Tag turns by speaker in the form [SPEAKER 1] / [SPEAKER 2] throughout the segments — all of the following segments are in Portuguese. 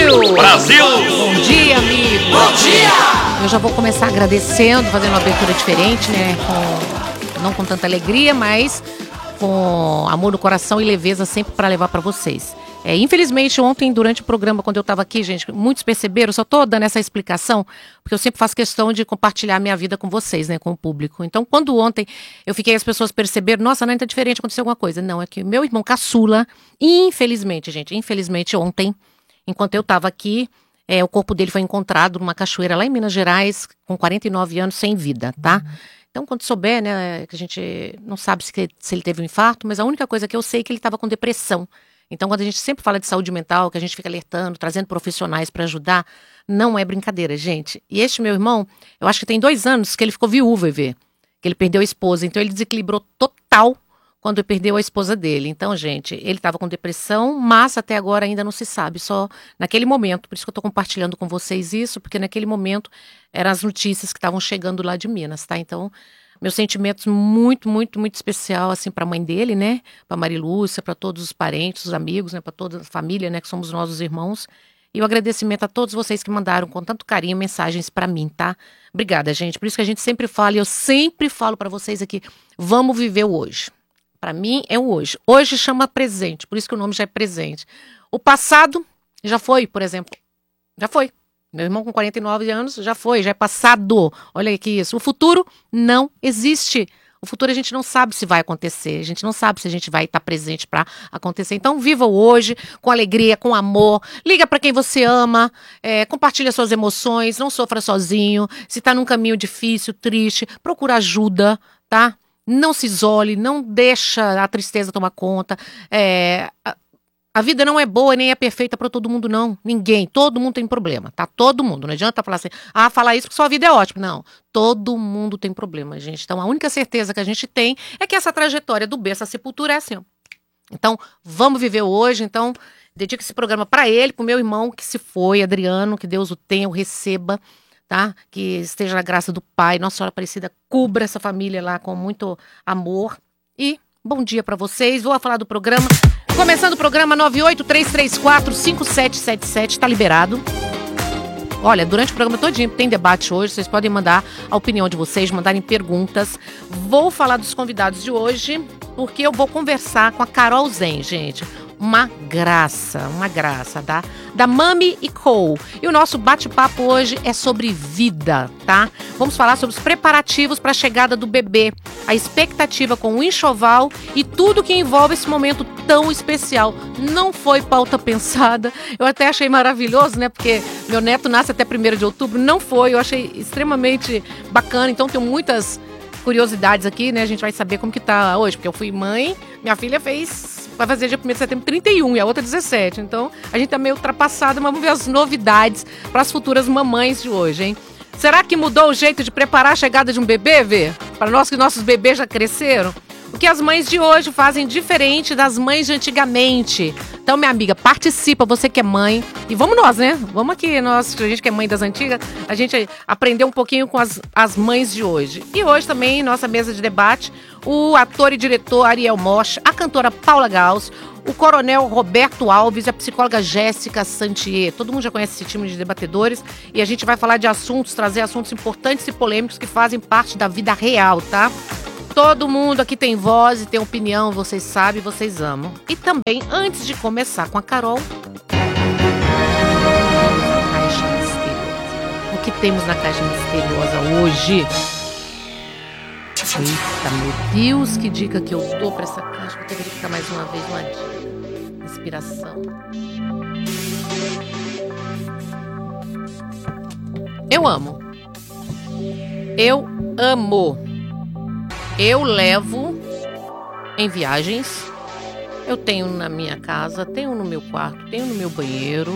[SPEAKER 1] Brasil!
[SPEAKER 2] Brasil!
[SPEAKER 1] Bom dia, amigo!
[SPEAKER 2] Bom dia!
[SPEAKER 1] Eu já vou começar agradecendo, fazendo uma abertura diferente, né? Não com tanta alegria, mas com amor no coração e leveza sempre para levar para vocês. Infelizmente, ontem, durante o programa, quando eu estava aqui, gente, muitos perceberam, só estou dando essa explicação, porque eu sempre faço questão de compartilhar minha vida com vocês, né, com o público. Então, quando ontem eu fiquei, as pessoas perceberam, nossa, não, tá diferente, aconteceu alguma coisa. Não, é que meu irmão caçula, infelizmente, gente, ontem, enquanto eu estava aqui, o corpo dele foi encontrado numa cachoeira lá em Minas Gerais, com 49 anos, sem vida, tá? Então, quando souber, né, que a gente não sabe se ele teve um infarto, mas a única coisa que eu sei é que ele estava com depressão. Então, quando a gente sempre fala de saúde mental, que a gente fica alertando, trazendo profissionais para ajudar, não é brincadeira, gente. E este meu irmão, eu acho que tem 2 anos que ele ficou viúvo, que ele perdeu a esposa. Então, ele desequilibrou total quando ele perdeu a esposa dele. Então, gente, ele estava com depressão, mas até agora ainda não se sabe, só naquele momento. Por isso que eu estou compartilhando com vocês isso, porque naquele momento eram as notícias que estavam chegando lá de Minas, tá? Então, meus sentimentos muito, muito, muito especial, assim, para a mãe dele, né? Para Marilúcia, para todos os parentes, os amigos, né? Para toda a família, né? Que somos nós os irmãos. E o agradecimento a todos vocês que mandaram com tanto carinho mensagens para mim, tá? Obrigada, gente. Por isso que a gente sempre fala, e eu sempre falo para vocês aqui, vamos viver o hoje. Para mim é o hoje. Hoje chama presente, por isso que o nome já é presente. O passado já foi, por exemplo. Já foi. Meu irmão com 49 anos já foi, já é passado. Olha aqui isso. O futuro não existe. O futuro a gente não sabe se vai acontecer. A gente não sabe se a gente vai estar presente para acontecer. Então viva o hoje com alegria, com amor. Liga para quem você ama. Compartilha suas emoções. Não sofra sozinho. Se está num caminho difícil, triste, procura ajuda, tá? Não se isole. Não deixa a tristeza tomar conta. A vida não é boa nem é perfeita para todo mundo, não. Ninguém. Todo mundo tem problema, tá? Todo mundo. Não adianta falar assim, falar isso porque sua vida é ótima. Não. Todo mundo tem problema, gente. Então, a única certeza que a gente tem é que essa trajetória do berço à sepultura é assim, ó. Então, vamos viver hoje. Então, dedico esse programa para ele, pro meu irmão que se foi, Adriano, que Deus o tenha, o receba, tá? Que esteja na graça do Pai. Nossa Senhora Aparecida, cubra essa família lá com muito amor. E bom dia para vocês. Vou falar do programa. Começando o programa 983345777, tá liberado. Olha, durante o programa todinho tem debate hoje, vocês podem mandar a opinião de vocês, mandarem perguntas. Vou falar dos convidados de hoje, porque eu vou conversar com a Carol Zen, gente. Uma graça, tá? Da Mami & Co. E o nosso bate-papo hoje é sobre vida, tá? Vamos falar sobre os preparativos para a chegada do bebê, a expectativa com o enxoval e tudo que envolve esse momento tão especial. Não foi pauta pensada, eu até achei maravilhoso, né? Porque meu neto nasce até 1º de outubro, não foi, eu achei extremamente bacana, então tenho muitas curiosidades aqui, né? A gente vai saber como que tá hoje, porque eu fui mãe, minha filha vai fazer dia 1º de setembro 31 e a outra 17. Então, a gente tá meio ultrapassada, mas vamos ver as novidades para as futuras mamães de hoje, hein? Será que mudou o jeito de preparar a chegada de um bebê, Vê? Para nós que nossos bebês já cresceram? O que as mães de hoje fazem diferente das mães de antigamente? Então, minha amiga, participa, você que é mãe. E vamos nós, né? Vamos aqui, a gente que é mãe das antigas, a gente aprender um pouquinho com as mães de hoje. E hoje também, nossa mesa de debate, o ator e diretor Ariel Mosch, a cantora Paula Gauss, o coronel Roberto Alves e a psicóloga Jéssica Santier. Todo mundo já conhece esse time de debatedores e a gente vai falar de assuntos, trazer assuntos importantes e polêmicos que fazem parte da vida real, tá? Todo mundo aqui tem voz e tem opinião, vocês sabem, vocês amam. E também, antes de começar com a Carol, caixa misteriosa. O que temos na caixa misteriosa hoje? Eita, meu Deus, que dica que eu dou pra essa caixa. Vou ter que ficar mais uma vez uma dica. Inspiração. Eu amo. Eu levo em viagens. Eu tenho na minha casa, tenho no meu quarto, tenho no meu banheiro.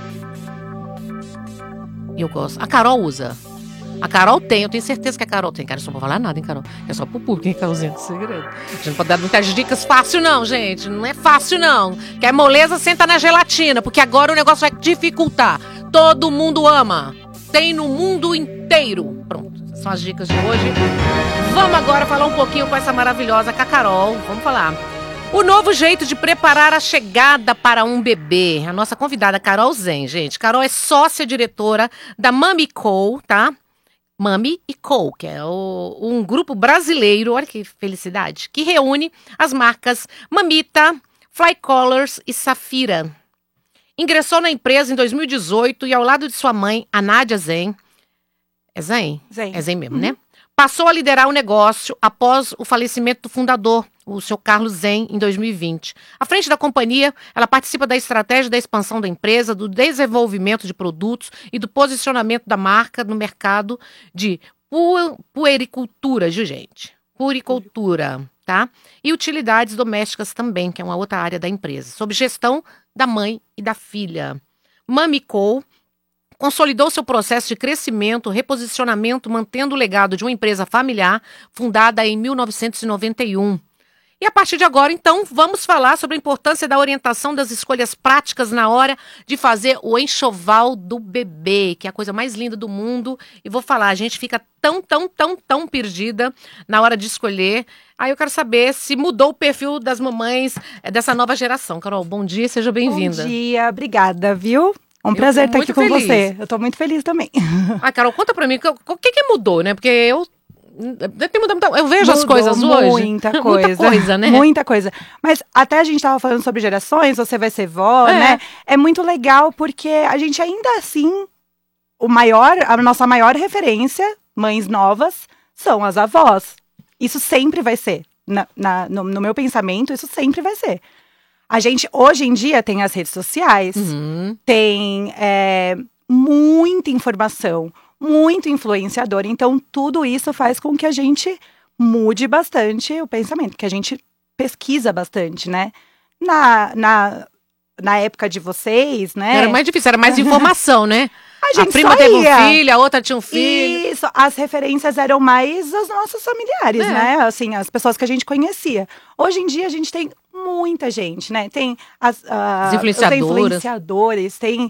[SPEAKER 1] E eu gosto. A Carol usa. A Carol tem, eu tenho certeza que a Carol tem. Cara, eu só não vou falar nada, hein, Carol? É só pro público, hein, Carolzinha, de segredo. A gente não pode dar muitas dicas fácil, não, gente. Não é fácil, não. Quer moleza, senta na gelatina, porque agora o negócio vai dificultar. Todo mundo ama. Tem no mundo inteiro. Pronto, são as dicas de hoje. Vamos agora falar um pouquinho com essa maravilhosa, com a Carol. Vamos falar. O novo jeito de preparar a chegada para um bebê. A nossa convidada Carol Zen, gente. Carol é sócia-diretora da Mami Co, tá? Mami e Co, que é um grupo brasileiro, olha que felicidade, que reúne as marcas Mamita, Fly Colors e Safira. Ingressou na empresa em 2018 e ao lado de sua mãe, a Nádia Zen. É Zen?
[SPEAKER 2] Zen.
[SPEAKER 1] É Zen mesmo, né? Passou a liderar o negócio após o falecimento do fundador, o seu Carlos Zen, em 2020. À frente da companhia, ela participa da estratégia da expansão da empresa, do desenvolvimento de produtos e do posicionamento da marca no mercado de puericultura, viu, gente? Puericultura, tá? E utilidades domésticas também, que é uma outra área da empresa, sob gestão da mãe e da filha. Mami Co consolidou seu processo de crescimento, reposicionamento, mantendo o legado de uma empresa familiar fundada em 1991. E a partir de agora, então, vamos falar sobre a importância da orientação das escolhas práticas na hora de fazer o enxoval do bebê, que é a coisa mais linda do mundo. E vou falar, a gente fica tão perdida na hora de escolher. Aí eu quero saber se mudou o perfil das mamães dessa nova geração. Carol, bom dia, seja bem-vinda.
[SPEAKER 2] Bom dia, obrigada, viu? É um prazer estar aqui com você. Eu tô muito feliz também.
[SPEAKER 1] Carol, conta pra mim, o que mudou, né? Porque eu vejo as coisas hoje.
[SPEAKER 2] Muita coisa.
[SPEAKER 1] Muita coisa, né?
[SPEAKER 2] Muita coisa. Mas até a gente tava falando sobre gerações, você vai ser vó, né? É muito legal porque a gente ainda assim, a nossa maior referência, mães novas, são as avós. Isso sempre vai ser. No meu pensamento, isso sempre vai ser. A gente, hoje em dia, tem as redes sociais, tem muita informação, muito influenciador. Então, tudo isso faz com que a gente mude bastante o pensamento, que a gente pesquisa bastante, né? Na época de vocês, né?
[SPEAKER 1] Era mais difícil, era mais informação, né?
[SPEAKER 2] A
[SPEAKER 1] prima teve um filho, a outra tinha um filho.
[SPEAKER 2] Isso, as referências eram mais os nossos familiares, né? Assim, as pessoas que a gente conhecia. Hoje em dia, a gente tem muita gente, né? Tem os influenciadores, tem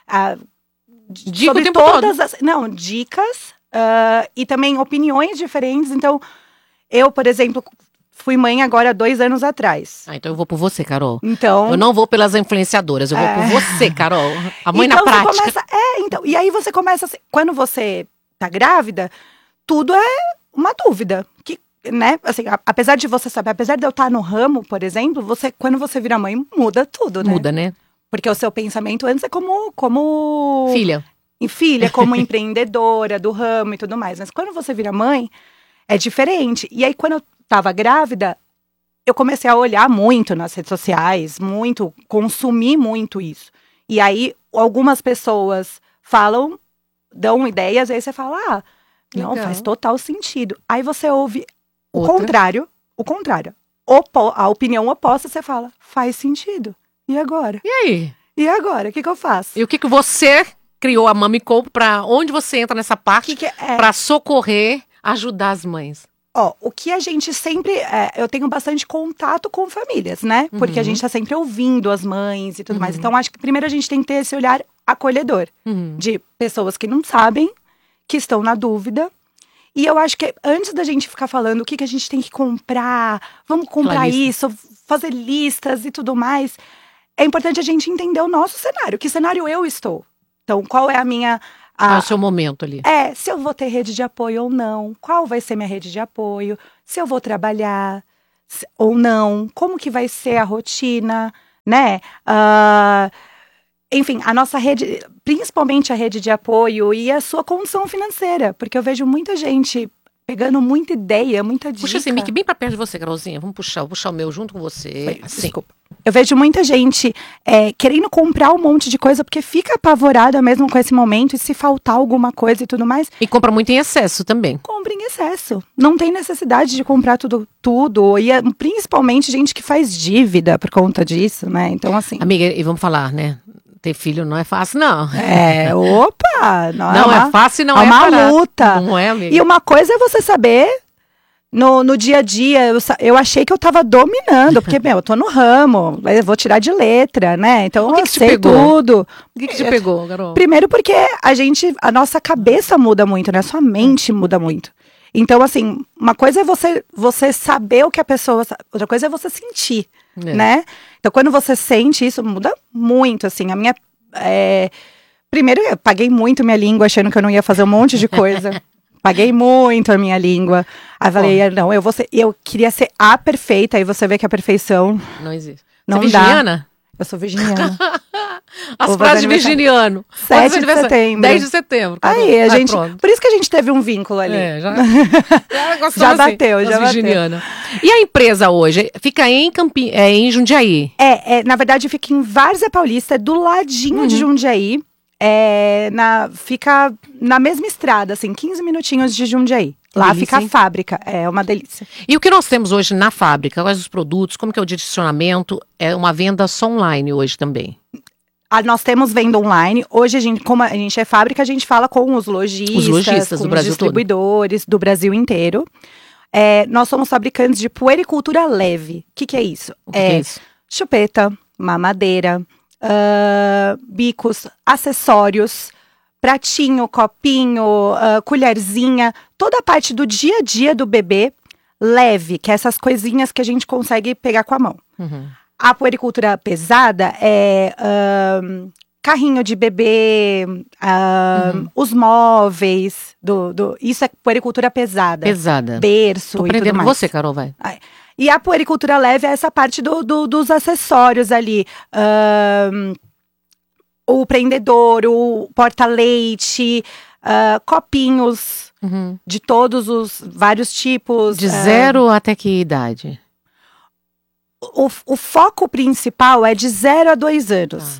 [SPEAKER 1] Dica
[SPEAKER 2] sobre todas as... Não, dicas e também opiniões diferentes. Então, eu, por exemplo, fui mãe agora 2 anos atrás.
[SPEAKER 1] Então eu vou por você, Carol.
[SPEAKER 2] Então,
[SPEAKER 1] eu não vou pelas influenciadoras, eu vou por você, Carol. A mãe
[SPEAKER 2] então,
[SPEAKER 1] na prática.
[SPEAKER 2] E aí você começa assim, quando você tá grávida, tudo é uma dúvida. Que, né, assim, apesar de você saber, apesar de eu estar no ramo, por exemplo, quando você vira mãe, muda tudo, né?
[SPEAKER 1] Muda, né?
[SPEAKER 2] Porque o seu pensamento antes é como
[SPEAKER 1] filha.
[SPEAKER 2] Filha, como empreendedora do ramo e tudo mais. Mas quando você vira mãe, é diferente. E aí, quando eu tava grávida, eu comecei a olhar muito nas redes sociais, consumir muito isso. E aí, algumas pessoas dão ideias, aí você fala, não, faz total sentido. Aí você ouve o contrário. A opinião oposta, você fala, faz sentido. E agora?
[SPEAKER 1] E aí?
[SPEAKER 2] E agora? O que eu faço?
[SPEAKER 1] E o que você criou a Mami Co pra onde você entra nessa parte pra socorrer, ajudar as mães?
[SPEAKER 2] O que a gente sempre... eu tenho bastante contato com famílias, né? Porque a gente tá sempre ouvindo as mães e tudo mais. Então, acho que primeiro a gente tem que ter esse olhar acolhedor. De pessoas que não sabem, que estão na dúvida. E eu acho que antes da gente ficar falando o que a gente tem que comprar, vamos comprar isso, fazer listas e tudo mais, é importante a gente entender o nosso cenário. Que cenário eu estou? Então, qual é a minha...
[SPEAKER 1] o seu momento ali.
[SPEAKER 2] Se eu vou ter rede de apoio ou não. Qual vai ser minha rede de apoio? Se eu vou trabalhar ou não. Como que vai ser a rotina, né? Enfim, a nossa rede, principalmente a rede de apoio e a sua condição financeira. Porque eu vejo muita gente pegando muita ideia, muita dica.
[SPEAKER 1] Puxa esse mic bem pra perto de você, Carolzinha. Vou puxar o meu junto com você. Assim.
[SPEAKER 2] Desculpa. Eu vejo muita gente querendo comprar um monte de coisa porque fica apavorada mesmo com esse momento e se faltar alguma coisa e tudo mais.
[SPEAKER 1] E compra muito em excesso também.
[SPEAKER 2] Compra em excesso. Não tem necessidade de comprar tudo. E principalmente gente que faz dívida por conta disso, né? Então, assim...
[SPEAKER 1] Amiga, e vamos falar, né? Ter filho não é fácil, não.
[SPEAKER 2] Opa!
[SPEAKER 1] Não é fácil, não
[SPEAKER 2] é
[SPEAKER 1] uma
[SPEAKER 2] barato. Luta.
[SPEAKER 1] Não é, amiga?
[SPEAKER 2] E uma coisa é você saber... No dia a dia, eu achei que eu tava dominando, porque, eu tô no ramo, eu vou tirar de letra, né? Então, eu sei tudo.
[SPEAKER 1] O que te pegou, Carol?
[SPEAKER 2] Primeiro porque a nossa cabeça muda muito, né? Sua mente muda muito. Então, assim, uma coisa é você saber o que a pessoa... Outra coisa é você sentir, né? Então, quando você sente isso, muda muito, assim. A minha... Primeiro, eu paguei muito minha língua, achando que eu não ia fazer um monte de coisa. Paguei muito a minha língua. Aí falei, não, eu queria ser a perfeita. Aí você vê que a perfeição...
[SPEAKER 1] Não existe.
[SPEAKER 2] Não
[SPEAKER 1] você é virginiana?
[SPEAKER 2] Eu sou virginiana.
[SPEAKER 1] As frases de virginiano.
[SPEAKER 2] 7 de setembro.
[SPEAKER 1] 10 de setembro.
[SPEAKER 2] Aí, a gente... Por isso que a gente teve um vínculo ali. Já bateu, já
[SPEAKER 1] virginiana. E a empresa hoje? Fica em Jundiaí?
[SPEAKER 2] Na verdade, fica em Várzea Paulista, do ladinho de Jundiaí. Fica na mesma estrada, assim, 15 minutinhos de Jundiaí. Lá fica a fábrica, é uma delícia.
[SPEAKER 1] E o que nós temos hoje na fábrica? Quais os produtos? Como que é o direcionamento? É uma venda só online hoje também?
[SPEAKER 2] Nós temos venda online. Hoje, como a gente é fábrica, a gente fala com os lojistas
[SPEAKER 1] do
[SPEAKER 2] com
[SPEAKER 1] Brasil
[SPEAKER 2] os distribuidores do Brasil inteiro. Nós somos fabricantes de puericultura leve. O que é isso?
[SPEAKER 1] O que é isso?
[SPEAKER 2] Chupeta, mamadeira, bicos, acessórios, pratinho, copinho, colherzinha, toda a parte do dia a dia do bebê leve, que é essas coisinhas que a gente consegue pegar com a mão. A puericultura pesada é carrinho de bebê, os móveis, isso é puericultura pesada. Berço.
[SPEAKER 1] Tô
[SPEAKER 2] e tudo mais.
[SPEAKER 1] Você, Carol, vai.
[SPEAKER 2] E a puericultura leve é essa parte dos acessórios ali. O prendedor, o porta-leite, copinhos de todos os vários tipos.
[SPEAKER 1] De 0 até que idade?
[SPEAKER 2] O foco principal é de 0 a 2 anos.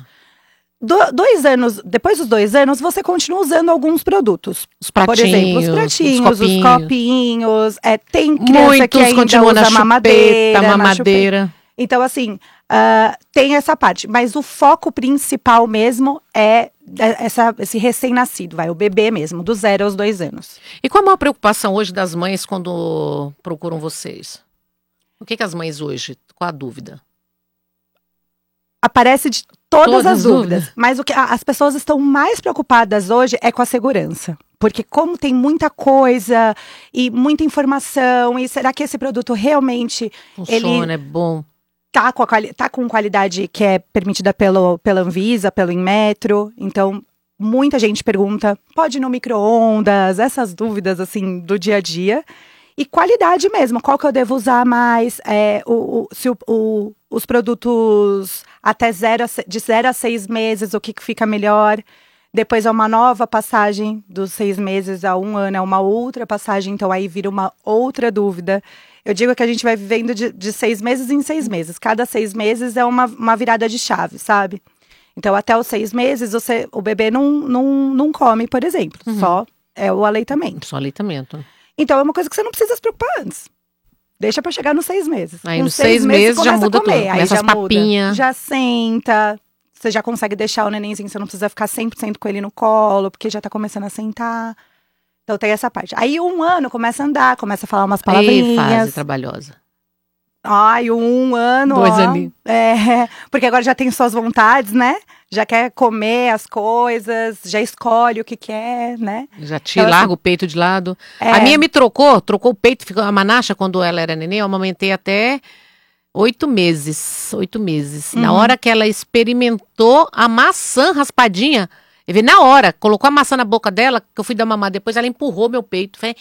[SPEAKER 2] 2 anos, depois dos 2 anos, você continua usando alguns produtos.
[SPEAKER 1] Os pratinhos,
[SPEAKER 2] por exemplo, os pratinhos, os copinhos. Tem criança
[SPEAKER 1] muitos
[SPEAKER 2] que ainda
[SPEAKER 1] continuam
[SPEAKER 2] usa
[SPEAKER 1] na mamadeira.
[SPEAKER 2] Então, assim, tem essa parte. Mas o foco principal mesmo é esse recém-nascido, o bebê mesmo, do 0 aos 2 anos.
[SPEAKER 1] E qual a maior preocupação hoje das mães quando procuram vocês? O que as mães hoje, qual a dúvida?
[SPEAKER 2] Aparece de todas as dúvidas. Mas o que as pessoas estão mais preocupadas hoje é com a segurança. Porque como tem muita coisa e muita informação, e será que esse produto realmente...
[SPEAKER 1] Funciona, é bom?
[SPEAKER 2] Tá com qualidade que é permitida pela Anvisa, pelo Inmetro. Então, muita gente pergunta, pode ir no micro-ondas? Essas dúvidas, assim, do dia a dia. E qualidade mesmo, qual que eu devo usar mais? Se os produtos de 0 a 6 meses, o que fica melhor? Depois é uma nova passagem, dos 6 meses a 1 ano, é uma outra passagem, então aí vira uma outra dúvida. Eu digo que a gente vai vivendo de 6 meses em 6 meses. Cada 6 meses é uma virada de chave, sabe? Então, até os 6 meses, o bebê não come, por exemplo. Só é o aleitamento.
[SPEAKER 1] Só aleitamento.
[SPEAKER 2] Então, é uma coisa que você não precisa se preocupar antes. Deixa pra chegar nos 6 meses.
[SPEAKER 1] Aí, nos 6 meses já muda tudo.
[SPEAKER 2] Aí
[SPEAKER 1] essas
[SPEAKER 2] já
[SPEAKER 1] papinhas.
[SPEAKER 2] Muda. Já senta. Você já consegue deixar o nenenzinho. Você não precisa ficar 100% com ele no colo, porque já tá começando a sentar. Então, tem essa parte. Aí, 1 ano, começa a andar, começa a falar umas palavrinhas.
[SPEAKER 1] Aí, fase trabalhosa.
[SPEAKER 2] Ai, 1 ano,
[SPEAKER 1] 2 aninhos.
[SPEAKER 2] Porque agora já tem suas vontades, né? Já quer comer as coisas, já escolhe o que quer, né?
[SPEAKER 1] Já larga o peito de lado. A minha me trocou o peito, ficou a Manacha, quando ela era neném, eu amamentei até 8 meses. 8 meses. Na hora que ela experimentou a maçã raspadinha, eu vi na hora, colocou a maçã na boca dela, que eu fui dar mamar, depois ela empurrou meu peito. Falei,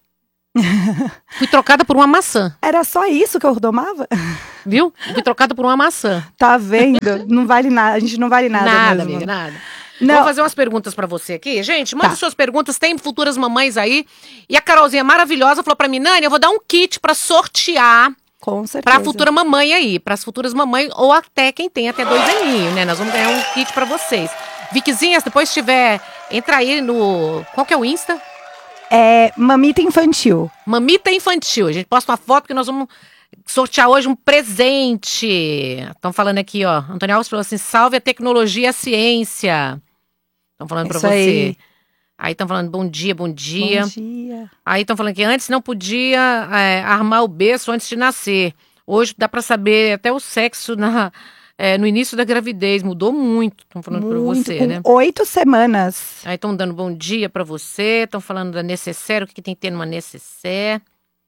[SPEAKER 1] fui trocada por uma maçã.
[SPEAKER 2] Era só isso que eu domava?
[SPEAKER 1] Viu? Fui trocada por uma maçã.
[SPEAKER 2] Tá vendo? Não vale nada, a gente não vale nada
[SPEAKER 1] nada,
[SPEAKER 2] mesmo.
[SPEAKER 1] Amiga, nada.
[SPEAKER 2] Não.
[SPEAKER 1] Vou fazer umas perguntas pra você aqui. Gente, manda suas perguntas, tem futuras mamães aí. E a Carolzinha maravilhosa falou pra mim, Nani, eu vou dar um kit pra sortear.
[SPEAKER 2] Com certeza.
[SPEAKER 1] Pra futura mamãe aí, pras futuras mamães, ou até quem tem até 2 aninhos, né? Nós vamos ganhar um kit pra vocês. Viquizinhas, depois tiver, entra aí no... Qual que é o Insta?
[SPEAKER 2] Mamita Infantil.
[SPEAKER 1] Mamita Infantil. A gente posta uma foto que nós vamos sortear hoje um presente. Estão falando aqui, ó. Antônio Alves falou assim, salve a tecnologia e a ciência. Estão falando pra você. Aí estão falando bom dia, bom dia.
[SPEAKER 2] Bom dia.
[SPEAKER 1] Aí estão falando que antes não podia armar o berço antes de nascer. Hoje dá pra saber até o sexo no início da gravidez, mudou muito. Estão falando pra você,
[SPEAKER 2] com
[SPEAKER 1] né?
[SPEAKER 2] 8 semanas.
[SPEAKER 1] Aí estão dando bom dia pra você, estão falando da necessaire, o que tem que ter numa necessaire.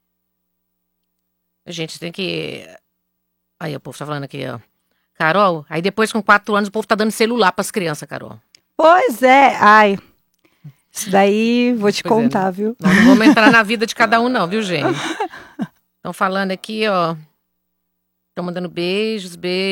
[SPEAKER 1] A gente tem que... Aí o povo tá falando aqui, ó. Carol, aí depois com 4 anos o povo tá dando celular pras crianças, Carol.
[SPEAKER 2] Pois é, ai... Isso daí, vou te contar,
[SPEAKER 1] né?
[SPEAKER 2] viu?
[SPEAKER 1] Nós não vamos entrar na vida de cada um não, viu, gente? Estão falando aqui, ó. Estão mandando beijos.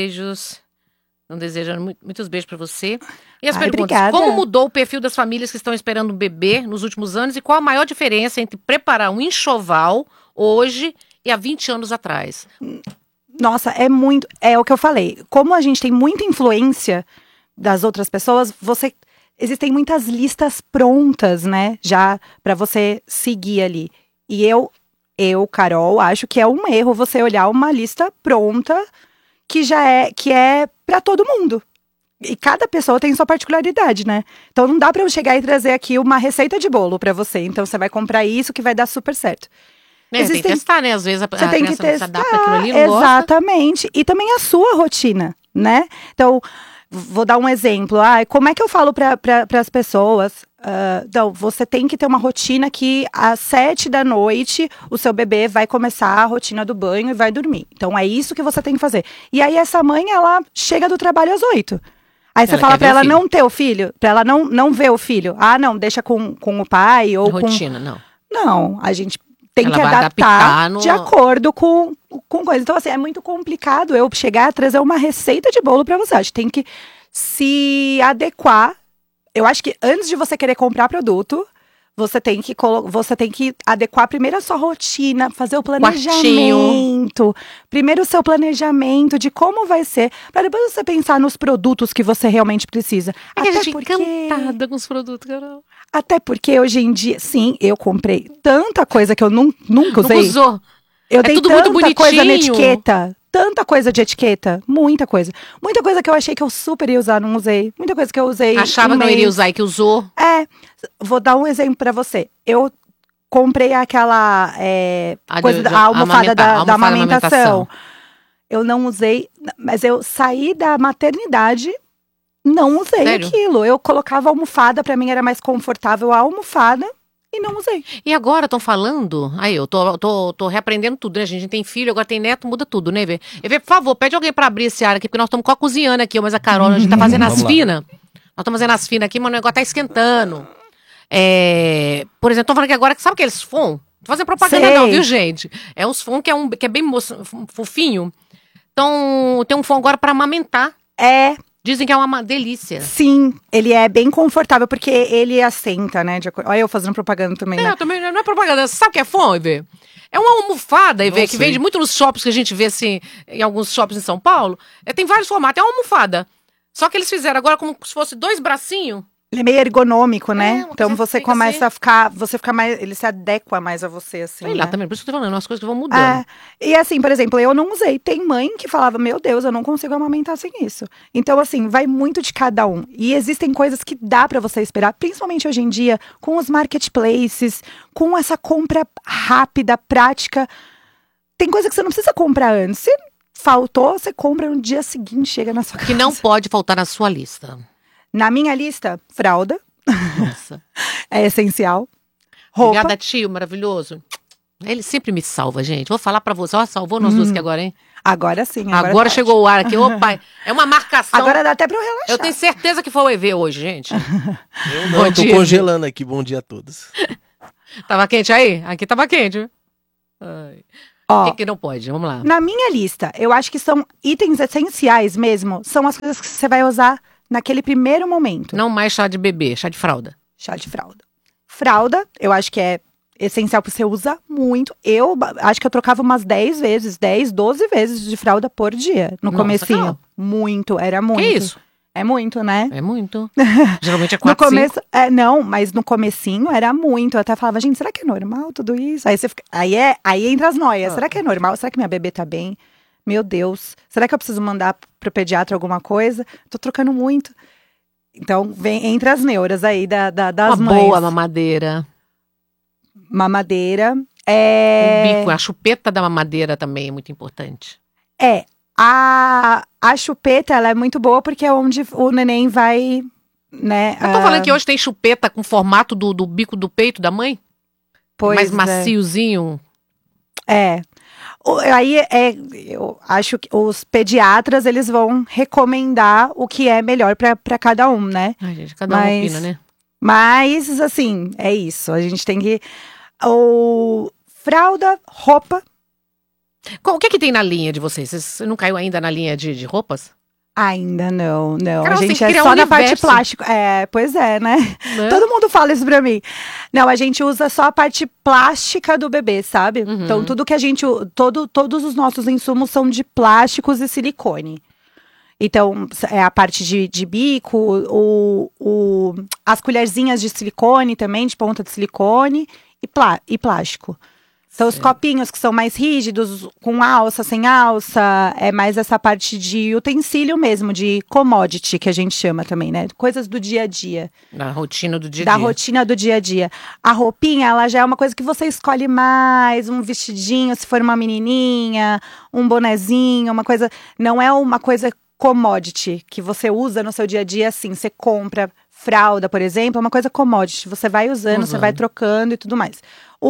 [SPEAKER 1] Estão desejando muitos beijos pra você. E as perguntas,
[SPEAKER 2] obrigada.
[SPEAKER 1] como mudou o perfil das famílias que estão esperando um bebê nos últimos anos? E qual a maior diferença entre preparar um enxoval hoje e há 20 anos atrás?
[SPEAKER 2] Nossa, é o que eu falei. Como a gente tem muita influência das outras pessoas, existem muitas listas prontas, né? Já pra você seguir ali. E eu, Carol, acho que é um erro você olhar uma lista pronta que é para todo mundo. E cada pessoa tem sua particularidade, né? Então não dá pra eu chegar e trazer aqui uma receita de bolo pra você. Então você vai comprar isso que vai dar super certo.
[SPEAKER 1] Tem que testar, né? Às vezes a
[SPEAKER 2] você tem que
[SPEAKER 1] criança não se
[SPEAKER 2] testar,
[SPEAKER 1] adapta àquilo ali, não
[SPEAKER 2] exatamente. E também a sua rotina, né? Então, vou dar um exemplo. Como é que eu falo para as pessoas? Então, você tem que ter uma rotina que às 7 da noite o seu bebê vai começar a rotina do banho e vai dormir. Então, é isso que você tem que fazer. E aí, essa mãe, ela chega do trabalho às 8. Aí você fala para ela não ter o filho, para ela não ver o filho. Não, deixa com o pai ou
[SPEAKER 1] rotina, não.
[SPEAKER 2] Não, a gente tem
[SPEAKER 1] ela
[SPEAKER 2] que
[SPEAKER 1] vai
[SPEAKER 2] adaptar de acordo com coisa. Então, assim, é muito complicado eu chegar a trazer uma receita de bolo para você. A gente tem que se adequar. Eu acho que antes de você querer comprar produto, você tem que adequar primeiro a sua rotina, fazer o planejamento. Primeiro o seu planejamento de como vai ser, para depois você pensar nos produtos que você realmente precisa.
[SPEAKER 1] É que a gente é encantada com os produtos, Carol.
[SPEAKER 2] Até porque hoje em dia, sim, eu comprei tanta coisa que eu nunca usei.
[SPEAKER 1] Nunca usou.
[SPEAKER 2] Eu dei tanta coisa na etiqueta. Tanta coisa de etiqueta. Muita coisa. Muita coisa que eu achei que eu super ia usar, não usei. Muita coisa que eu usei.
[SPEAKER 1] Achava que não iria usar e que usou.
[SPEAKER 2] Vou dar um exemplo pra você. Eu comprei aquela a almofada da amamentação. Eu não usei, mas eu saí da maternidade, não usei aquilo. Eu colocava a almofada, pra mim era mais confortável a almofada. E não usei.
[SPEAKER 1] E agora estão falando... Aí, eu tô reaprendendo tudo, né? A gente tem filho, agora tem neto, muda tudo, né, Evê? Evê, por favor, pede alguém pra abrir esse ar aqui, porque nós estamos cozinhando aqui, mas a Carol, a gente tá fazendo as finas. Nós estamos fazendo as finas aqui, mas o negócio tá esquentando. Por exemplo, tô falando que agora, sabe aqueles fom? Não tô fazendo propaganda não, viu, gente? É uns fom que é bem fofinho. Então, tem um fom agora pra amamentar. Dizem que é uma delícia.
[SPEAKER 2] Sim, ele é bem confortável, porque ele assenta, né? Olha eu fazendo propaganda também, né?
[SPEAKER 1] Também não é propaganda. Você sabe o que é fome, Ivê? É uma almofada, Ivê, que vende muito nos shoppings que a gente vê, assim, em alguns shoppings em São Paulo. Tem vários formatos, é uma almofada. Só que eles fizeram agora como se fosse 2 bracinhos.
[SPEAKER 2] Ele é meio ergonômico, né? Então você começa assim, você fica mais, ele se adequa mais a você, assim.
[SPEAKER 1] Sei lá também, por isso que eu tô falando, umas coisas que vão mudando.
[SPEAKER 2] E assim, por exemplo, eu não usei. Tem mãe que falava, meu Deus, eu não consigo amamentar sem isso. Então, assim, vai muito de cada um. E existem coisas que dá pra você esperar, principalmente hoje em dia, com os marketplaces, com essa compra rápida, prática. Tem coisa que você não precisa comprar antes. Se faltou, você compra no dia seguinte, chega na sua casa.
[SPEAKER 1] Que não pode faltar na sua lista.
[SPEAKER 2] Na minha lista, fralda.
[SPEAKER 1] Nossa.
[SPEAKER 2] É essencial. Roupa.
[SPEAKER 1] Obrigada, tio, maravilhoso. Ele sempre me salva, gente. Vou falar pra você. Ó, salvou nós duas aqui agora, hein?
[SPEAKER 2] Agora sim.
[SPEAKER 1] Agora chegou o ar aqui. Opa, é uma marcação.
[SPEAKER 2] Agora dá até pra eu relaxar.
[SPEAKER 1] Eu tenho certeza que foi o EV hoje, gente.
[SPEAKER 3] Eu não, tô congelando aqui. Bom dia a todos.
[SPEAKER 1] Tava quente aí? Aqui tava quente, viu? O que não pode? Vamos lá.
[SPEAKER 2] Na minha lista, eu acho que são itens essenciais mesmo. São as coisas que você vai usar naquele primeiro momento.
[SPEAKER 1] Não mais chá de bebê, chá de fralda.
[SPEAKER 2] Chá de fralda. Fralda, eu acho que é essencial porque você usa muito. Eu acho que eu trocava umas 10 vezes, 10, 12 vezes de fralda por dia. No comecinho. Caramba. Muito, era muito.
[SPEAKER 1] Que isso?
[SPEAKER 2] É muito, né?
[SPEAKER 1] É muito. Geralmente é 4,
[SPEAKER 2] no começo, não, mas no comecinho era muito. Eu até falava, gente, será que é normal tudo isso? Aí você fica, aí entra as noias. Será que é normal? Será que minha bebê tá bem? Meu Deus, será que eu preciso mandar pro pediatra alguma coisa? Tô trocando muito. Então, vem entre as neuras aí das
[SPEAKER 1] uma
[SPEAKER 2] mães.
[SPEAKER 1] Boa mamadeira.
[SPEAKER 2] Mamadeira.
[SPEAKER 1] O bico, a chupeta da mamadeira também é muito importante.
[SPEAKER 2] A chupeta, ela é muito boa porque é onde o neném vai, né?
[SPEAKER 1] Eu tô falando que hoje tem chupeta com formato do bico do peito da mãe?
[SPEAKER 2] Pois
[SPEAKER 1] mais maciozinho.
[SPEAKER 2] Aí eu acho que os pediatras, eles vão recomendar o que é melhor pra cada um, né?
[SPEAKER 1] Ai, gente, cada um opina, né?
[SPEAKER 2] Mas, assim, é isso. A gente tem que... Fralda, roupa.
[SPEAKER 1] O que tem na linha de vocês? Você não caiu ainda na linha de roupas?
[SPEAKER 2] Ainda não.
[SPEAKER 1] Carol,
[SPEAKER 2] a gente
[SPEAKER 1] é
[SPEAKER 2] só na parte plástica. Pois é, né? Todo mundo fala isso pra mim. Não, a gente usa só a parte plástica do bebê, sabe?
[SPEAKER 1] Uhum.
[SPEAKER 2] Então, tudo que a gente... Todos os nossos insumos são de plásticos e silicone. Então, é a parte de bico, as colherzinhas de silicone também, de ponta de silicone e plástico. São os copinhos que são mais rígidos, com alça, sem alça. É mais essa parte de utensílio mesmo, de commodity, que a gente chama também, né? Coisas do dia a dia.
[SPEAKER 1] Da rotina do dia a dia.
[SPEAKER 2] Da rotina do dia a dia. A roupinha, ela já é uma coisa que você escolhe mais. Um vestidinho, se for uma menininha. Um bonezinho, uma coisa... Não é uma coisa commodity, que você usa no seu dia a dia, assim. Você compra fralda, por exemplo, é uma coisa commodity. Você vai usando, você vai trocando e tudo mais.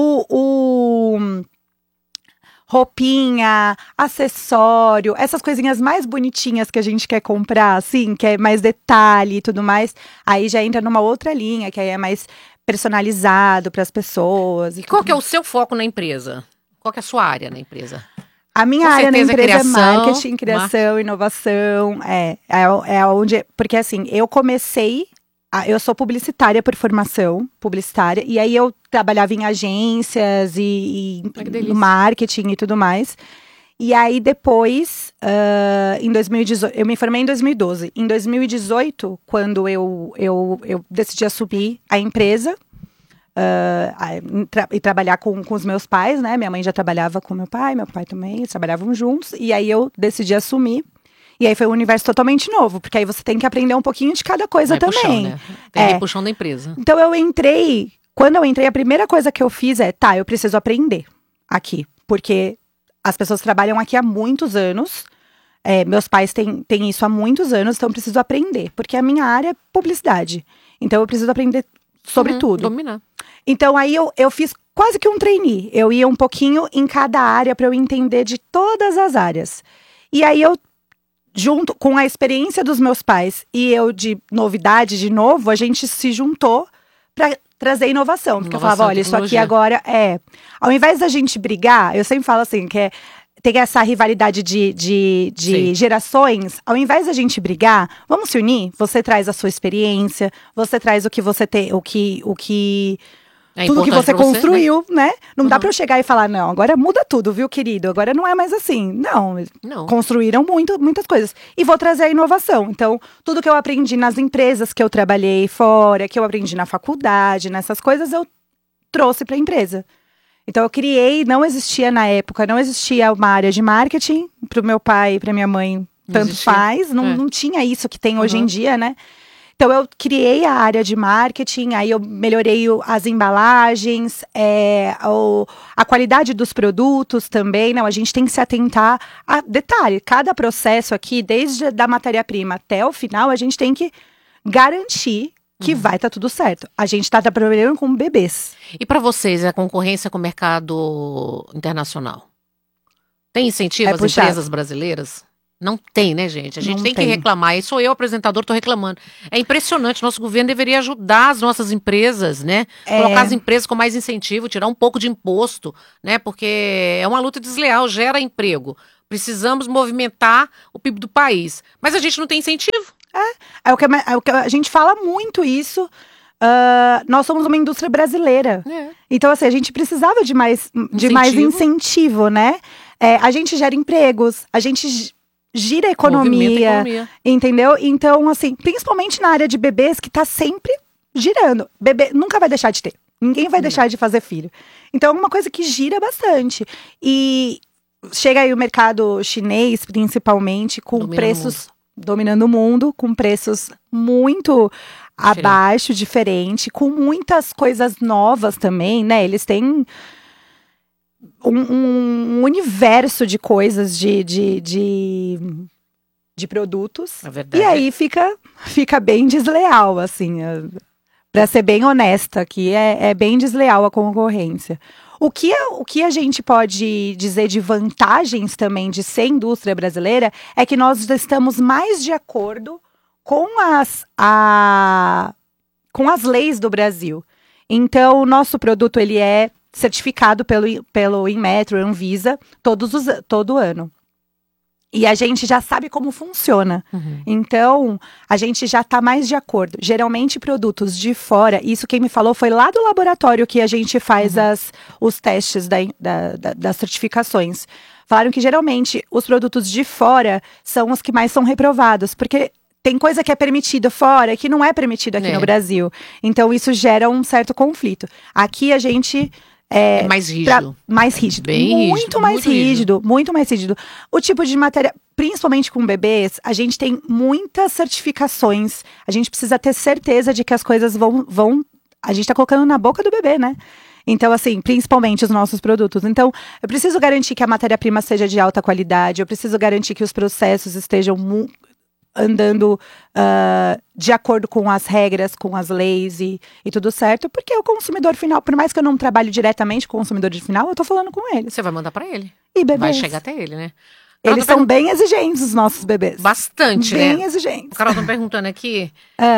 [SPEAKER 2] Roupinha, acessório, essas coisinhas mais bonitinhas que a gente quer comprar, assim, que é mais detalhe e tudo mais, aí já entra numa outra linha, que aí é mais personalizado para as pessoas.
[SPEAKER 1] E qual que é o seu foco na empresa? Qual que é a sua área na empresa?
[SPEAKER 2] A minha área na empresa é marketing, criação, inovação, é onde, porque assim, eu sou publicitária por formação, e aí eu trabalhava em agências e no marketing e tudo mais. E aí depois, em 2018, eu me formei em 2012. Em 2018, quando eu decidi assumir a empresa e trabalhar com os meus pais, né? Minha mãe já trabalhava com meu pai também, eles trabalhavam juntos. E aí eu decidi assumir. E aí foi um universo totalmente novo, porque aí você tem que aprender um pouquinho de cada coisa também.
[SPEAKER 1] Puxão, né? Tem puxão da empresa.
[SPEAKER 2] Então quando eu entrei, a primeira coisa que eu fiz eu preciso aprender aqui. Porque as pessoas trabalham aqui há muitos anos, meus pais têm isso há muitos anos, então eu preciso aprender. Porque a minha área é publicidade. Então eu preciso aprender sobre tudo.
[SPEAKER 1] Dominar.
[SPEAKER 2] Então aí eu fiz quase que um trainee. Eu ia um pouquinho em cada área para eu entender de todas as áreas. E aí junto com a experiência dos meus pais e eu de novidade, de novo, a gente se juntou para trazer inovação. Porque eu falava, olha, isso aqui agora ao invés da gente brigar, eu sempre falo assim, que tem essa rivalidade de gerações, ao invés da gente brigar, vamos se unir, você traz a sua experiência, você traz o que você tem, o que tudo que você construiu, né? Não dá pra eu chegar e falar, não, agora muda tudo, viu, querido? Agora não é mais assim. Não. Construíram muitas coisas. E vou trazer a inovação. Então, tudo que eu aprendi nas empresas que eu trabalhei fora, que eu aprendi na faculdade, nessas coisas, eu trouxe pra empresa. Então, eu criei, não existia na época, não existia uma área de marketing. Pro meu pai e pra minha mãe, tanto faz. Não tinha isso que tem hoje em dia, né? Então, eu criei a área de marketing, aí eu melhorei as embalagens, a qualidade dos produtos também. Não, a gente tem que se atentar a detalhe. Cada processo aqui, desde da matéria-prima até o final, a gente tem que garantir que vai estar tudo certo. A gente está trabalhando com bebês.
[SPEAKER 1] E para vocês, a concorrência com o mercado internacional? Tem incentivo às empresas brasileiras? Não tem, né, gente? A gente tem que reclamar. E sou eu, apresentador, tô reclamando. É impressionante. Nosso governo deveria ajudar as nossas empresas, né? Colocar as empresas com mais incentivo, tirar um pouco de imposto, né? Porque é uma luta desleal, gera emprego. Precisamos movimentar o PIB do país. Mas a gente não tem incentivo.
[SPEAKER 2] É o que a gente fala muito isso. Nós somos uma indústria brasileira. Então, assim, a gente precisava de mais incentivo, né? A gente gera empregos, a gente gira a economia, entendeu? Então, assim, principalmente na área de bebês, que tá sempre girando. Bebê nunca vai deixar de ter. Ninguém vai deixar de fazer filho. Então, é uma coisa que gira bastante. E chega aí o mercado chinês, principalmente, com preços dominando o mundo, com preços muito abaixo, diferente, com muitas coisas novas também, né? Eles têm um universo de coisas, de produtos.
[SPEAKER 1] É verdade.
[SPEAKER 2] E aí fica bem desleal, assim. Pra ser bem honesta aqui, é bem desleal a concorrência. O que a gente pode dizer de vantagens também de ser indústria brasileira é que nós estamos mais de acordo com as leis do Brasil. Então, o nosso produto ele é certificado pelo Inmetro, Anvisa, todo ano. E a gente já sabe como funciona.
[SPEAKER 1] Uhum.
[SPEAKER 2] Então, a gente já está mais de acordo. Geralmente, produtos de fora, isso quem me falou foi lá do laboratório que a gente faz os testes das certificações. Falaram que, geralmente, os produtos de fora são os que mais são reprovados. Porque tem coisa que é permitida fora que não é permitida aqui no Brasil. Então, isso gera um certo conflito. Aqui, a gente...
[SPEAKER 1] É mais rígido.
[SPEAKER 2] Mais rígido.
[SPEAKER 1] Bem
[SPEAKER 2] muito mais rígido. Muito mais rígido. O tipo de matéria, principalmente com bebês, a gente tem muitas certificações. A gente precisa ter certeza de que as coisas vão... A gente tá colocando na boca do bebê, né? Então, assim, principalmente os nossos produtos. Então, eu preciso garantir que a matéria-prima seja de alta qualidade. Eu preciso garantir que os processos estejam andando de acordo com as regras, com as leis e tudo certo, porque o consumidor final, por mais que eu não trabalhe diretamente com o consumidor final, eu tô falando com ele.
[SPEAKER 1] Você vai mandar pra ele.
[SPEAKER 2] E bebês.
[SPEAKER 1] Vai chegar até ele, né?
[SPEAKER 2] Eles são bem exigentes, os nossos bebês.
[SPEAKER 1] Bastante,
[SPEAKER 2] bem
[SPEAKER 1] né?
[SPEAKER 2] exigentes.
[SPEAKER 1] O Carol tá me perguntando aqui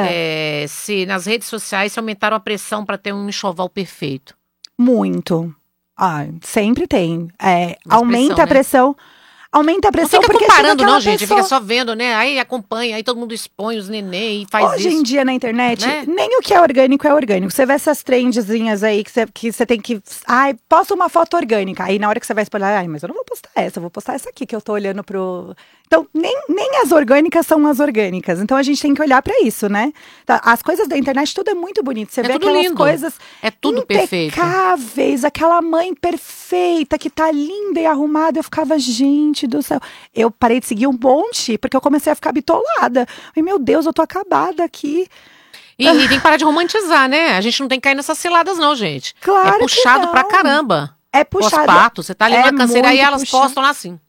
[SPEAKER 1] se nas redes sociais se aumentaram a pressão pra ter um enxoval perfeito.
[SPEAKER 2] Muito. Sempre tem. Aumenta a pressão. Aumenta a pressão
[SPEAKER 1] não fica
[SPEAKER 2] porque
[SPEAKER 1] comparando não, gente,
[SPEAKER 2] pessoa...
[SPEAKER 1] fica só vendo, né? Aí acompanha, aí todo mundo expõe os neném e faz
[SPEAKER 2] Hoje
[SPEAKER 1] isso.
[SPEAKER 2] em dia na internet,
[SPEAKER 1] né?
[SPEAKER 2] Nem o que é orgânico é orgânico. Você vê essas trendzinhas aí que você tem que... posta uma foto orgânica. Aí na hora que você vai espolhar, mas eu não vou postar essa, eu vou postar essa aqui que eu tô olhando pro... Então, nem as orgânicas são as orgânicas. Então, a gente tem que olhar pra isso, né? As coisas da internet, tudo é muito bonito. Você vê
[SPEAKER 1] tudo
[SPEAKER 2] aquelas
[SPEAKER 1] lindo.
[SPEAKER 2] coisas
[SPEAKER 1] É tudo
[SPEAKER 2] impecáveis, aquela mãe perfeita, que tá linda e arrumada. Eu ficava, gente do céu. Eu parei de seguir um monte, porque eu comecei a ficar bitolada. Ai, meu Deus, eu tô acabada aqui.
[SPEAKER 1] E tem que parar de romantizar, né? A gente não tem que cair nessas ciladas, não, gente.
[SPEAKER 2] Claro
[SPEAKER 1] é puxado pra caramba.
[SPEAKER 2] É puxado.
[SPEAKER 1] Os patos, você tá ali na canseira, aí elas postam lá assim.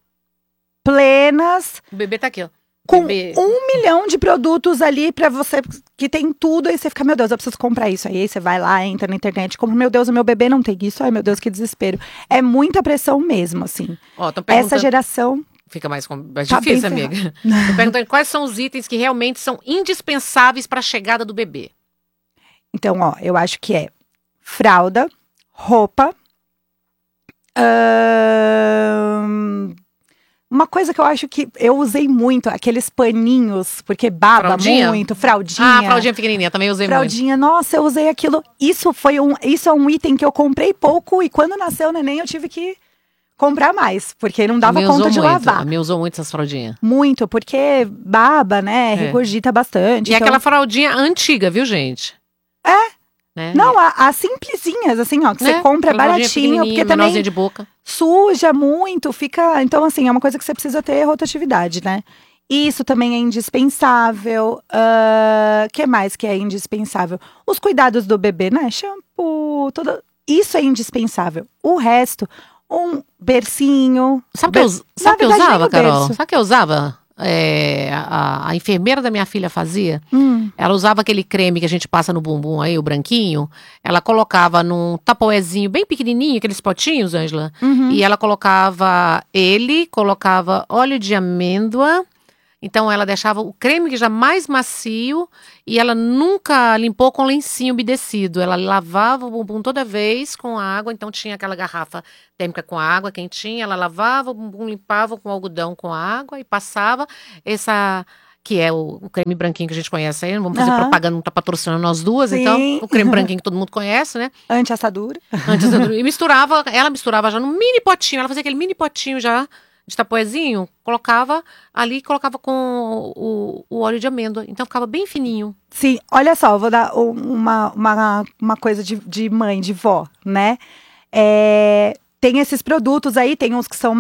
[SPEAKER 2] Plenas.
[SPEAKER 1] O bebê tá aqui, ó.
[SPEAKER 2] Com 1 milhão de produtos ali pra você, que tem tudo, aí você fica, meu Deus, eu preciso comprar isso. Aí você vai lá, entra na internet, compra, meu Deus, o meu bebê não tem isso. Ai, meu Deus, que desespero. É muita pressão mesmo, assim.
[SPEAKER 1] Ó, tô perguntando...
[SPEAKER 2] Essa geração...
[SPEAKER 1] Fica mais difícil, amiga. Tô perguntando quais são os itens que realmente são indispensáveis pra chegada do bebê.
[SPEAKER 2] Então, eu acho que é fralda, roupa... Uma coisa que eu acho que eu usei muito, aqueles paninhos, porque baba muito, fraldinha.
[SPEAKER 1] Fraldinha pequenininha, também usei
[SPEAKER 2] fraldinha, muito. Nossa, eu usei aquilo. Isso é um item que eu comprei pouco e quando nasceu o neném eu tive que comprar mais, porque não dava conta de lavar.
[SPEAKER 1] A minha usou muito essas fraldinhas.
[SPEAKER 2] Muito, porque baba, né, regurgita bastante.
[SPEAKER 1] E então... aquela fraldinha antiga, viu, gente? Né?
[SPEAKER 2] Não, as simplesinhas, assim, ó, que você compra baratinho, porque também
[SPEAKER 1] de boca.
[SPEAKER 2] Suja muito, fica... Então, assim, é uma coisa que você precisa ter rotatividade, né? Isso também é indispensável. Que mais que é indispensável? Os cuidados do bebê, né? Shampoo, tudo... Isso é indispensável. O resto, um bercinho...
[SPEAKER 1] Sabe o que eu usava, Carol? Sabe o que eu usava? A enfermeira da minha filha fazia, ela usava aquele creme que a gente passa no bumbum aí, o branquinho, ela colocava num tapoezinho bem pequenininho, aqueles potinhos, Ângela, e ela colocava óleo de amêndoa, então ela deixava o creme que já mais macio e ela nunca limpou com lencinho umedecido, ela lavava o bumbum toda vez com água, então tinha aquela garrafa térmica com água quentinha, ela lavava o bumbum, limpava com algodão com água e passava que é o creme branquinho que a gente conhece aí, não vamos fazer propaganda, não tá patrocinando nós duas,
[SPEAKER 2] Sim.
[SPEAKER 1] Então, o creme branquinho que todo mundo conhece, né?
[SPEAKER 2] Anti-assadura.
[SPEAKER 1] E ela misturava já no mini potinho, ela fazia aquele mini potinho já de tapoezinho, colocava ali, colocava com o óleo de amêndoa. Então ficava bem fininho.
[SPEAKER 2] Sim, olha só, eu vou dar uma coisa de mãe, de vó, né? Tem esses produtos aí, tem uns que são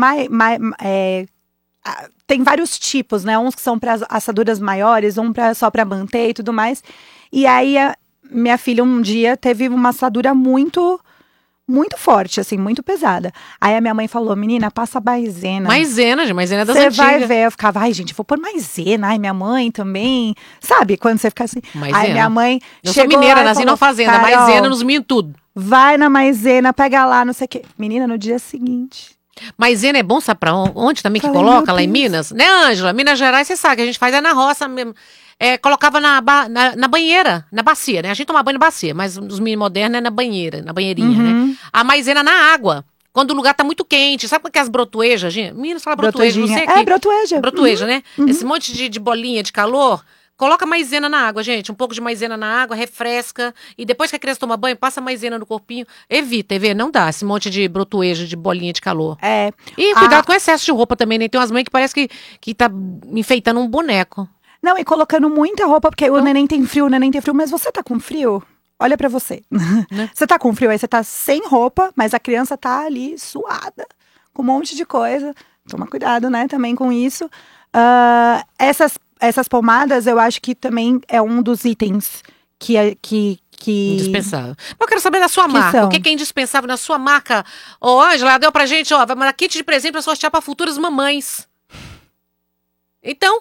[SPEAKER 2] tem vários tipos, né? Uns que são para assaduras maiores, só para manter e tudo mais. E aí, minha filha um dia teve uma assadura muito muito forte, assim, muito pesada. Aí a minha mãe falou, menina, passa maisena.
[SPEAKER 1] Maisena é das
[SPEAKER 2] antigas. Você vai ver. Eu ficava, ai, gente, vou pôr maisena. Ai, minha mãe também. Sabe, quando você fica assim.
[SPEAKER 1] Maisena.
[SPEAKER 2] Aí minha mãe
[SPEAKER 1] eu
[SPEAKER 2] chegou
[SPEAKER 1] sou mineira,
[SPEAKER 2] lá
[SPEAKER 1] nasci
[SPEAKER 2] falou,
[SPEAKER 1] na fazenda.
[SPEAKER 2] Carol,
[SPEAKER 1] Maisena nos minhos tudo.
[SPEAKER 2] Vai na maisena, pega lá, não sei o quê. Menina, no dia seguinte.
[SPEAKER 1] Maisena é bom, sabe pra onde também que
[SPEAKER 2] Falei,
[SPEAKER 1] coloca? Lá em
[SPEAKER 2] Deus.
[SPEAKER 1] Minas? Né, Ângela? Minas Gerais, você sabe que a gente faz na roça mesmo. Colocava na banheira, na bacia, né? A gente toma banho na bacia, mas os mini modernos é na banheira, na banheirinha, né? A maisena na água, quando o lugar tá muito quente. Sabe aquelas brotuejas, gente? Minas fala brotueja, não sei aqui.
[SPEAKER 2] Brotueja.
[SPEAKER 1] Brotueja, né? Esse monte de bolinha de calor. Coloca maisena na água, gente. Um pouco de maisena na água, refresca. E depois que a criança toma banho, passa maisena no corpinho. Evita, não dá esse monte de brotueja, de bolinha de calor. E cuidado com o excesso de roupa também, né? Tem umas mães que parece que tá enfeitando um boneco.
[SPEAKER 2] Não, e colocando muita roupa, porque o neném tem frio, mas você tá com frio? Olha pra você. Né? Você tá com frio, aí você tá sem roupa, mas a criança tá ali suada, com um monte de coisa. Toma cuidado, né, também com isso. Essas pomadas, eu acho que também é um dos itens que
[SPEAKER 1] indispensável. Eu quero saber da sua marca. O que é indispensável na sua marca? Ô, Ângela, deu pra gente, vai mandar kit de presente pra sortear pra futuras mamães. Então,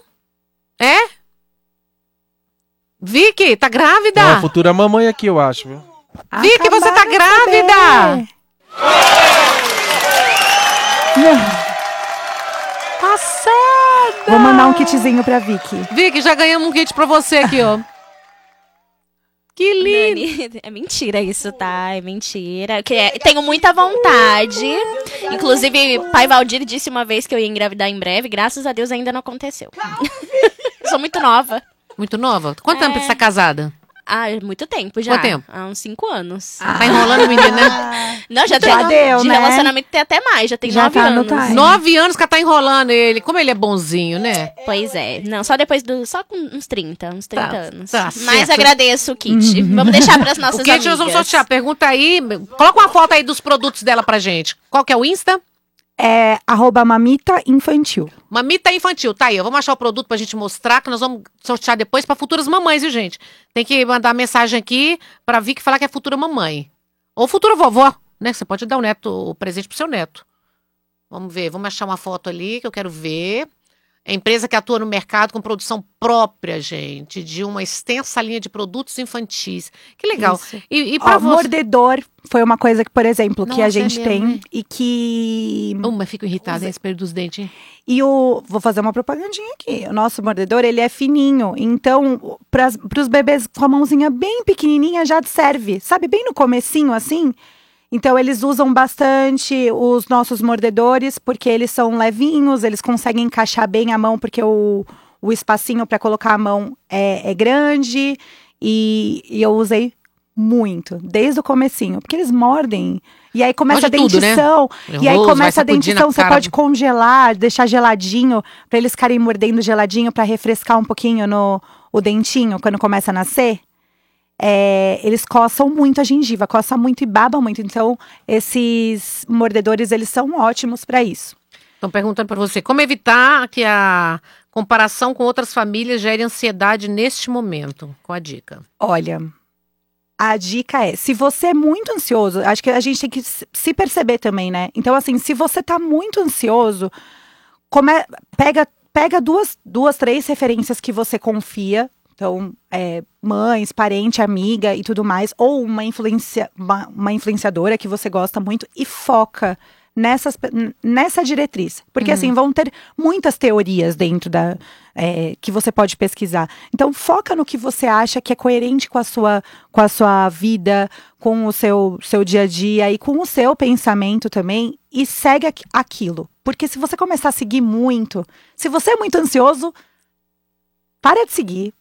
[SPEAKER 1] Vicky, tá grávida?
[SPEAKER 3] É a futura mamãe aqui, eu acho, viu?
[SPEAKER 1] Vicky, você tá grávida? Passada!
[SPEAKER 2] Vou mandar um kitzinho pra Vicky.
[SPEAKER 1] Vicky, já ganhamos um kit pra você aqui, ó. Que lindo!
[SPEAKER 4] Nani, é mentira isso, tá? É mentira. Tenho muita vontade. Inclusive, pai Valdir disse uma vez que eu ia engravidar em breve. Graças a Deus ainda não aconteceu. Sou muito nova.
[SPEAKER 1] Muito nova? Quanto tempo você tá casada?
[SPEAKER 4] Muito tempo já.
[SPEAKER 1] Quanto tempo?
[SPEAKER 4] Há uns 5 anos.
[SPEAKER 1] Tá enrolando, menina?
[SPEAKER 4] Não, já
[SPEAKER 2] deu,
[SPEAKER 4] de
[SPEAKER 2] né?
[SPEAKER 4] relacionamento tem até mais, já tem 9 anos.
[SPEAKER 1] 9 anos que ela tá enrolando ele. Como ele é bonzinho, né?
[SPEAKER 4] Pois é. Não, só com uns 30 anos.
[SPEAKER 1] Tá
[SPEAKER 4] Mas
[SPEAKER 1] certo.
[SPEAKER 4] agradeço o kit. Vamos deixar pras nossas
[SPEAKER 1] O kit
[SPEAKER 4] amigas.
[SPEAKER 1] nós vamos sortear. Pergunta aí. Coloca uma foto aí dos produtos dela pra gente. Qual que é o Insta?
[SPEAKER 2] É @mamita infantil.
[SPEAKER 1] Mamita infantil, tá aí. Vamos achar o produto pra gente mostrar, que nós vamos sortear depois pra futuras mamães, viu, gente? Tem que mandar mensagem aqui pra Vicky falar que é futura mamãe. Ou futura vovó, né? Você pode dar o presente pro seu neto. Vamos ver, vamos achar uma foto ali que eu quero ver. É empresa que atua no mercado com produção própria, gente, de uma extensa linha de produtos infantis. Que legal. E pra você...
[SPEAKER 2] Mordedor foi uma coisa que, por exemplo, que a gente
[SPEAKER 1] mesmo,
[SPEAKER 2] tem
[SPEAKER 1] né?
[SPEAKER 2] e que...
[SPEAKER 1] Mas fico irritada, esse perdo dos dentes, hein?
[SPEAKER 2] E vou fazer uma propagandinha aqui. O nosso mordedor, ele é fininho. Então, pros bebês com a mãozinha bem pequenininha, já serve. Sabe, bem no comecinho, assim... Então, eles usam bastante os nossos mordedores, porque eles são levinhos, eles conseguem encaixar bem a mão, porque o espacinho para colocar a mão é grande. E eu usei muito, desde o comecinho, porque eles mordem. E aí começa a dentição.
[SPEAKER 1] Tudo, né?
[SPEAKER 2] E aí começa a dentição, você pode congelar, deixar geladinho, para eles ficarem mordendo geladinho, para refrescar um pouquinho o dentinho, quando começa a nascer. Eles coçam muito a gengiva, coçam muito e babam muito. Então, esses mordedores, eles são ótimos para isso.
[SPEAKER 1] Estão perguntando para você, como evitar que a comparação com outras famílias gere ansiedade neste momento? Qual a dica?
[SPEAKER 2] Olha, a dica é, se você é muito ansioso, acho que a gente tem que se perceber também, né? Então, assim, se você tá muito ansioso, pega duas, 3 referências que você confia. Então, mães, parente, amiga e tudo mais. Ou uma influenciadora que você gosta muito e foca nessa diretriz. Porque, assim, vão ter muitas teorias dentro que você pode pesquisar. Então, foca no que você acha que é coerente com a sua vida, com o seu dia a dia e com o seu pensamento também. E segue aquilo. Porque se você começar a seguir muito, se você é muito ansioso... Para de seguir,